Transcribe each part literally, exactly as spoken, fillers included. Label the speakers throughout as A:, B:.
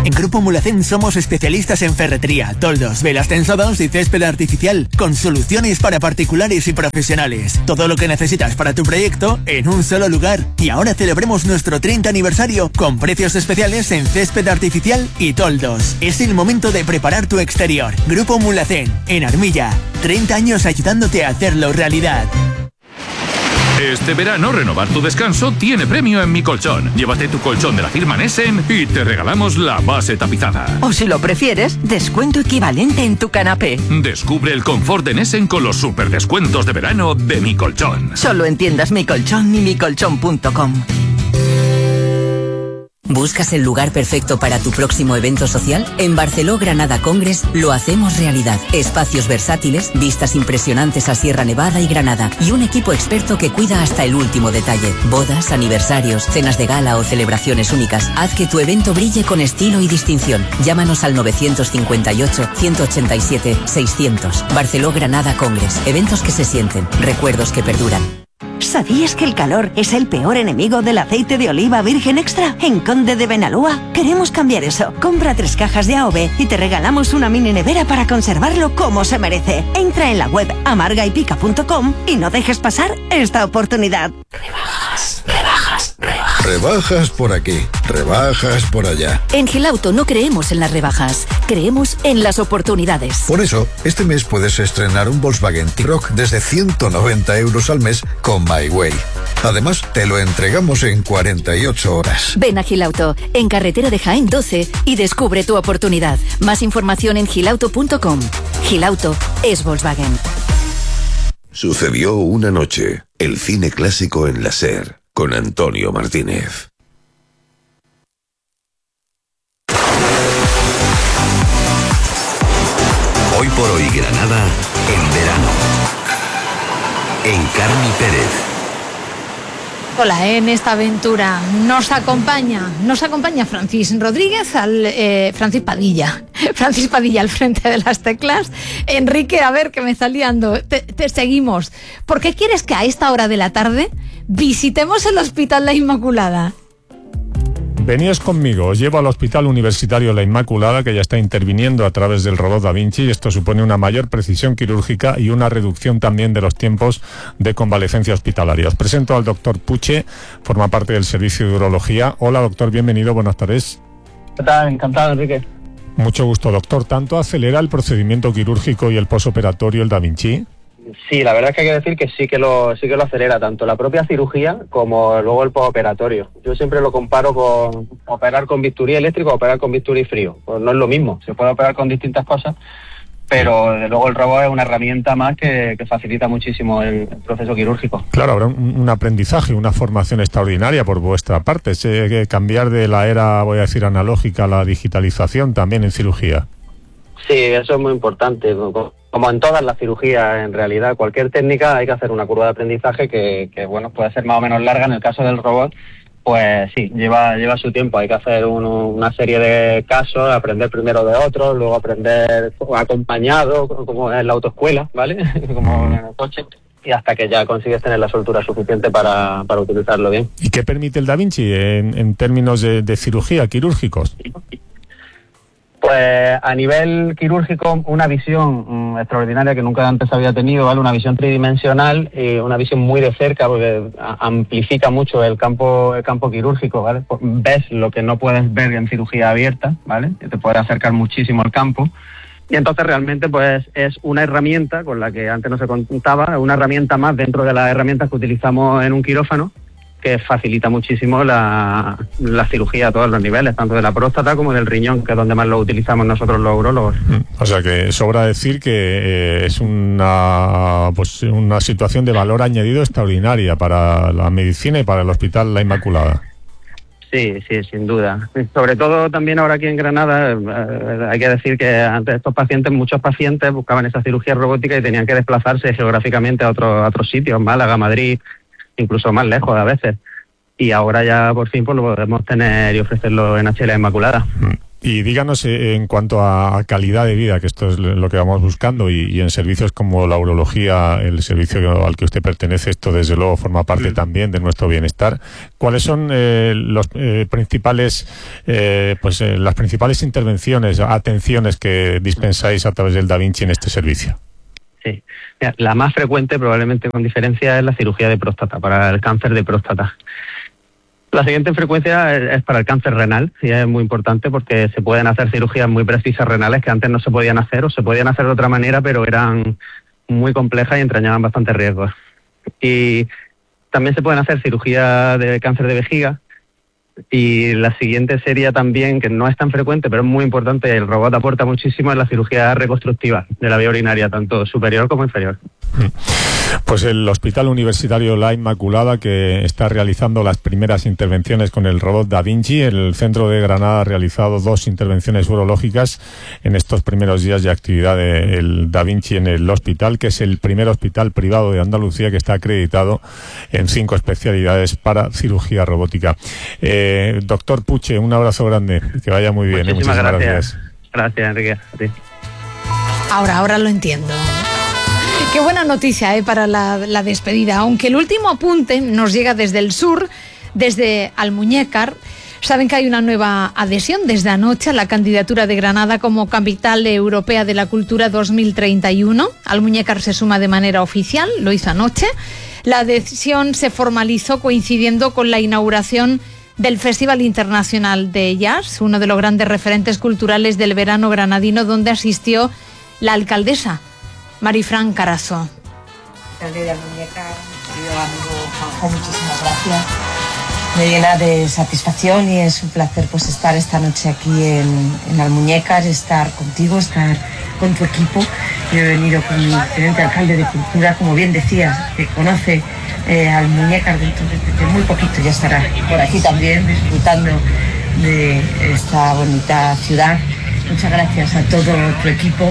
A: En Grupo Mulhacén somos especialistas en ferretería, toldos, velas tensadas y césped artificial, con soluciones para particulares y profesionales. Todo lo que necesitas para tu proyecto en un solo lugar. Y ahora celebremos nuestro treinta aniversario con precios especiales en césped artificial y toldos. Es el momento de preparar tu exterior. Grupo Mulhacén, en Armilla. treinta años ayudándote a hacerlo realidad.
B: Este verano, renovar tu descanso tiene premio en Mi Colchón. Llévate tu colchón de la firma Nessen y te regalamos la base tapizada.
C: O si lo prefieres, descuento equivalente en tu canapé.
B: Descubre el confort de Nessen con los super descuentos de verano de Mi Colchón.
C: Solo en tiendas Mi Colchón y mi colchón punto com.
D: ¿Buscas el lugar perfecto para tu próximo evento social? En Barceló Granada Congress lo hacemos realidad. Espacios versátiles, vistas impresionantes a Sierra Nevada y Granada y un equipo experto que cuida hasta el último detalle. Bodas, aniversarios, cenas de gala o celebraciones únicas. Haz que tu evento brille con estilo y distinción. Llámanos al nueve cinco ocho, uno ocho siete, seiscientos. Barceló Granada Congress. Eventos que se sienten, recuerdos que perduran.
E: ¿Sabías que el calor es el peor enemigo del aceite de oliva virgen extra? En Conde de Benalúa queremos cambiar eso. Compra tres cajas de A O V y te regalamos una mini nevera para conservarlo como se merece. Entra en la web amarga y pica punto com y no dejes pasar esta oportunidad.
F: Rebajas, rebajas, rebajas. Rebajas por aquí, rebajas por allá.
G: En Gilauto no creemos en las rebajas, creemos en las oportunidades.
F: Por eso, este mes puedes estrenar un Volkswagen T-Roc desde ciento noventa euros al mes con MyWay. Además, te lo entregamos en cuarenta y ocho horas.
G: Ven a Gilauto, en carretera de Jaén doce, y descubre tu oportunidad. Más información en gilauto punto com. Gilauto es Volkswagen.
H: Sucedió una noche, el cine clásico en la SER, con Antonio Martínez. Hoy por hoy Granada, en verano. En Carmi Pérez.
I: Hola, en esta aventura nos acompaña, nos acompaña Francis Rodríguez, al, eh, Francis Padilla, Francis Padilla al frente de las teclas. Enrique, a ver, que me está liando, te, te seguimos. ¿Por qué quieres que a esta hora de la tarde visitemos el Hospital La Inmaculada?
J: Veníos conmigo, os llevo al Hospital Universitario La Inmaculada, que ya está interviniendo a través del robot Da Vinci, y esto supone una mayor precisión quirúrgica y una reducción también de los tiempos de convalecencia hospitalaria. Os presento al doctor Puche, forma parte del servicio de urología. Hola doctor, bienvenido, buenas tardes.
K: ¿Qué tal? Encantado, Enrique.
J: Mucho gusto, doctor. ¿Tanto acelera el procedimiento quirúrgico y el posoperatorio el Da Vinci?
K: Sí, la verdad es que hay que decir que sí que lo sí que lo acelera, tanto la propia cirugía como luego el postoperatorio. Yo siempre lo comparo con operar con bisturí eléctrico o operar con bisturí frío. Pues no es lo mismo, se puede operar con distintas cosas, pero desde luego el robot es una herramienta más que, que facilita muchísimo el, el proceso quirúrgico.
J: Claro, habrá un, un aprendizaje, una formación extraordinaria por vuestra parte. Sé que cambiar de la era, voy a decir, analógica a la digitalización también en cirugía.
K: Sí, eso es muy importante. Como en todas las cirugías, en realidad, cualquier técnica hay que hacer una curva de aprendizaje que, que bueno, puede ser más o menos larga. En el caso del robot, pues sí, lleva lleva su tiempo. Hay que hacer un, una serie de casos, aprender primero de otros, luego aprender acompañado, como en la autoescuela, ¿vale? Como en el coche, y hasta que ya consigues tener la soltura suficiente para, para utilizarlo bien.
J: ¿Y qué permite el Da Vinci en, en términos de, de cirugía, quirúrgicos?
K: Pues a nivel quirúrgico, una visión mmm, extraordinaria que nunca antes había tenido, ¿vale? Una visión tridimensional y una visión muy de cerca, porque amplifica mucho el campo el campo quirúrgico, ¿vale? Ves lo que no puedes ver en cirugía abierta, ¿vale? Te puede acercar muchísimo al campo. Y entonces realmente pues es una herramienta con la que antes no se contaba, una herramienta más dentro de las herramientas que utilizamos en un quirófano, que facilita muchísimo la, la cirugía a todos los niveles, tanto de la próstata como del riñón, que es donde más lo utilizamos nosotros los urólogos.
J: O sea que sobra decir que eh, es una, pues, una situación de valor añadido extraordinaria para la medicina y para el Hospital La Inmaculada.
K: Sí, sí, sin duda. Sobre todo también ahora aquí en Granada, eh, hay que decir que antes estos pacientes, muchos pacientes buscaban esa cirugía robótica y tenían que desplazarse geográficamente a, otro, a otros sitios, Málaga, Madrid, incluso más lejos a veces. Y ahora ya por fin pues lo podemos tener y ofrecerlo en H L A Inmaculada.
J: Y díganos eh, en cuanto a calidad de vida, que esto es lo que vamos buscando, y, y en servicios como la urología, el servicio al que usted pertenece, esto desde luego forma parte mm. también de nuestro bienestar. ¿Cuáles son eh, los eh, principales, eh, pues eh, las principales intervenciones, atenciones que dispensáis a través del Da Vinci en este servicio?
K: Sí, mira, la más frecuente, probablemente con diferencia, es la cirugía de próstata, para el cáncer de próstata. La siguiente frecuencia es para el cáncer renal, y es muy importante porque se pueden hacer cirugías muy precisas renales que antes no se podían hacer, o se podían hacer de otra manera, pero eran muy complejas y entrañaban bastantes riesgos. Y también se pueden hacer cirugía de cáncer de vejiga, y la siguiente sería también, que no es tan frecuente, pero es muy importante, el robot aporta muchísimo, en la cirugía reconstructiva de la vía urinaria, tanto superior como inferior.
J: Pues el Hospital Universitario La Inmaculada, que está realizando las primeras intervenciones con el robot Da Vinci. El centro de Granada ha realizado dos intervenciones urológicas en estos primeros días de actividad del Da Vinci en el hospital, que es el primer hospital privado de Andalucía que está acreditado en cinco especialidades para cirugía robótica. Eh, doctor Puche, un abrazo grande, que vaya muy bien.
K: Muchísimas,
J: Muchísimas
K: gracias.
J: gracias.
K: Gracias, Enrique. A ti.
I: Ahora, ahora lo entiendo. Qué buena noticia eh, para la, la despedida, aunque el último apunte nos llega desde el sur, desde Almuñécar. Saben que hay una nueva adhesión desde anoche a la candidatura de Granada como Capital Europea de la Cultura dos mil treinta y uno. Almuñécar se suma de manera oficial, lo hizo anoche. La adhesión se formalizó coincidiendo con la inauguración del Festival Internacional de Jazz, uno de los grandes referentes culturales del verano granadino, donde asistió la alcaldesa Marifran Carazo.
L: Alcalde de Almuñécar, querido amigo Juanjo, muchísimas gracias. Me llena de satisfacción y es un placer pues estar esta noche aquí en, en Almuñécar, estar contigo, estar con tu equipo. Yo he venido con mi teniente alcalde de Cultura, como bien decías, que conoce eh, Almuñécar dentro de, de muy poquito, ya estará por aquí también disfrutando de esta bonita ciudad. Muchas gracias a todo tu equipo,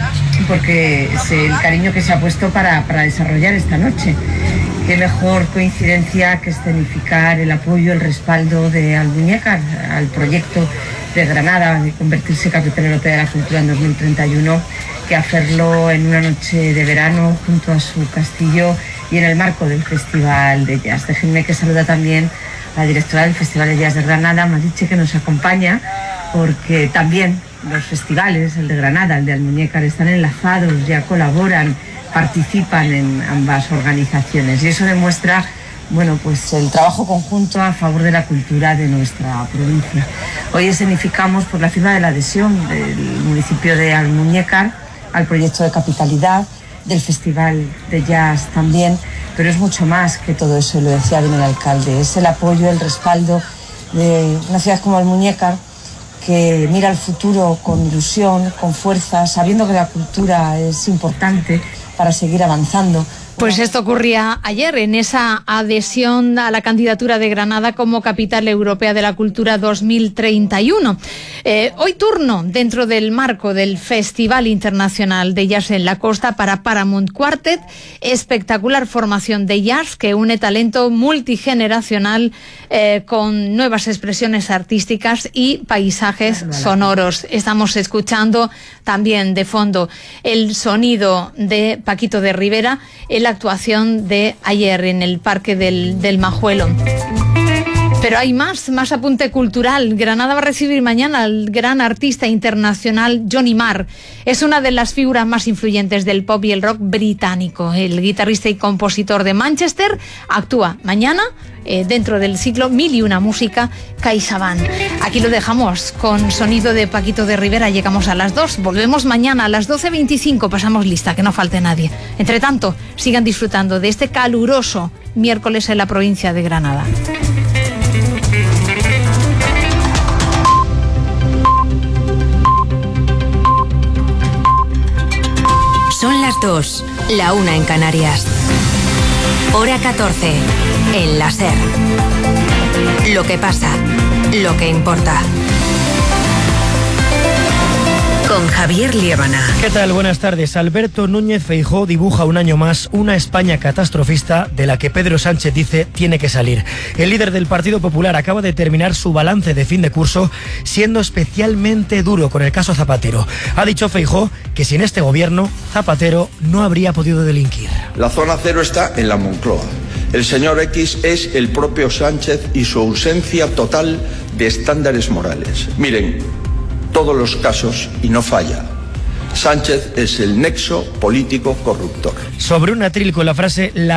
L: porque es el cariño que se ha puesto para, para desarrollar esta noche. Qué mejor coincidencia que escenificar el apoyo, el respaldo de Almuñécar al proyecto de Granada de convertirse en Capital Europea de la Cultura en dos mil treinta y uno, que hacerlo en una noche de verano junto a su castillo y en el marco del Festival de Jazz. Déjenme que saluda también a la directora del Festival de Jazz de Granada, Mariche, que nos acompaña, porque también los festivales, el de Granada, el de Almuñécar, están enlazados, ya colaboran, participan en ambas organizaciones, y eso demuestra, bueno, pues el trabajo conjunto a favor de la cultura de nuestra provincia. Hoy escenificamos por la firma de la adhesión del municipio de Almuñécar al proyecto de capitalidad, del Festival de Jazz también, pero es mucho más que todo eso, lo decía bien el alcalde, es el apoyo, el respaldo de una ciudad como Almuñécar, que mira al futuro con ilusión, con fuerza, sabiendo que la cultura es importante para seguir avanzando.
I: Pues esto ocurría ayer en esa adhesión a la candidatura de Granada como Capital Europea de la Cultura dos mil treinta y uno. Eh, hoy turno dentro del marco del Festival Internacional de Jazz en la Costa para Paramount Quartet, espectacular formación de jazz que une talento multigeneracional eh, con nuevas expresiones artísticas y paisajes sonoros. Estamos escuchando también de fondo el sonido de Paquito de Rivera en la actuación de ayer en el Parque del, del Majuelo. Pero hay más, más apunte cultural. Granada va a recibir mañana al gran artista internacional Johnny Marr. Es una de las figuras más influyentes del pop y el rock británico. El guitarrista y compositor de Manchester actúa mañana eh, dentro del ciclo Mil y una música CaixaBank. Aquí lo dejamos con sonido de Paquito de Rivera. Llegamos a las dos. Volvemos mañana a las doce veinticinco. Pasamos lista, que no falte nadie. Entre tanto, sigan disfrutando de este caluroso miércoles en la provincia de Granada.
M: Son las dos, la una en Canarias. Hora catorce, en la SER. Lo que pasa, lo que importa. con Javier Liébana.
N: ¿Qué tal? Buenas tardes. Alberto Núñez Feijóo dibuja un año más una España catastrofista de la que Pedro Sánchez dice tiene que salir. El líder del Partido Popular acaba de terminar su balance de fin de curso siendo especialmente duro con el caso Zapatero. Ha dicho Feijóo que sin este gobierno Zapatero no habría podido delinquir.
O: La zona cero está en la Moncloa. El señor X es el propio Sánchez y su ausencia total de estándares morales. Miren, todos los casos y no falla. Sánchez es el nexo político corruptor.
N: Sobre un atril con la frase la